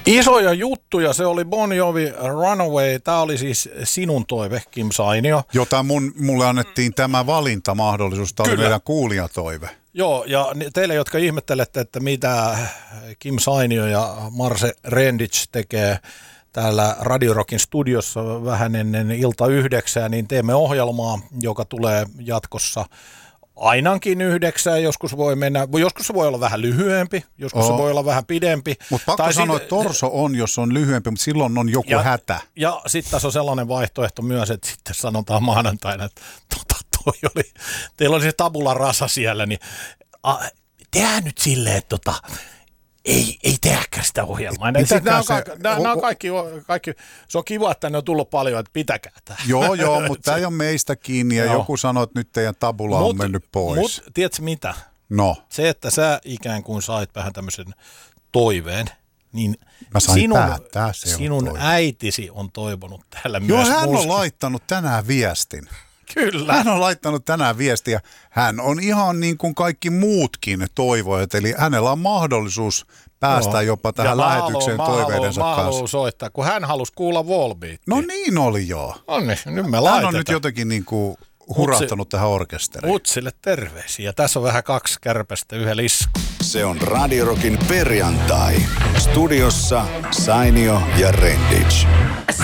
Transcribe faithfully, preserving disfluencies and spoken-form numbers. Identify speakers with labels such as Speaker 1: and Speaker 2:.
Speaker 1: Isoja juttuja, se oli Bon Jovi Runaway, tämä oli siis sinun toive, Kim Sainio.
Speaker 2: Jota mun, mulle annettiin tämä valintamahdollisuus, tämä oli meidän kuulijatoive.
Speaker 1: Joo, ja teille, jotka ihmettelette, että mitä Kim Sainio ja Marse Rendic tekee täällä Radio Rockin studiossa vähän ennen ilta yhdeksää, niin teemme ohjelmaa, joka tulee jatkossa ainakin yhdeksään, joskus voi mennä, joskus se voi olla vähän lyhyempi, joskus oh. se voi olla vähän pidempi.
Speaker 2: Mutta pakko tai sanoa, sit, että torso on, jos on lyhyempi, mutta silloin on joku
Speaker 1: ja,
Speaker 2: hätä.
Speaker 1: Ja sitten tässä on sellainen vaihtoehto myös, että sitten sanotaan maanantaina, että tota, toi oli, teillä oli se tabula rasa siellä, niin a, tehdään nyt silleen, että tota, ei, ei tehdäkään sitä ohjelmaa. Nämä, nämä, on, se, nämä, o, nämä on kaikki, kaikki, se on kiva, että ne on tullut paljon, että pitäkää tämä.
Speaker 2: Joo, joo, mutta tämä ei ole meistä kiinni ja joo. Joku sanoo, että nyt teidän tabula on mut, mennyt pois.
Speaker 1: Mutta tiedätkö mitä?
Speaker 2: No.
Speaker 1: Se, että sä ikään kuin sait vähän tämmöisen toiveen, niin
Speaker 2: sinun,
Speaker 1: päättää, sinun äitisi on toivonut täällä
Speaker 2: joo,
Speaker 1: myös.
Speaker 2: Joo, hän
Speaker 1: musta.
Speaker 2: on laittanut tänään viestin.
Speaker 1: Kyllä.
Speaker 2: Hän on laittanut tänään viestiä. Hän on ihan niin kuin kaikki muutkin toivojat, eli hänellä on mahdollisuus päästä no. jopa tähän ja lähetykseen mä haluan, toiveidensa mä kanssa. Mä
Speaker 1: soittaa, kun hän halusi kuulla Volbeatia.
Speaker 2: No niin oli joo.
Speaker 1: On niin, nyt me
Speaker 2: hän
Speaker 1: laitetaan.
Speaker 2: on nyt jotenkin niin kuin hurahtanut Utsi, tähän orkesteriin.
Speaker 1: Utsille terveisiä. Tässä on vähän kaksi kärpästä yhden lisku.
Speaker 3: Se on Radio Rockin perjantai. Studiossa Sainio ja Rendic.